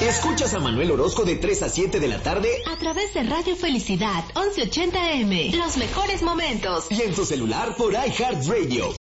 Escuchas a Manuel Orozco de 3 a 7 de la tarde a través de Radio Felicidad 1180 AM. Los mejores momentos. Y en tu celular por iHeartRadio.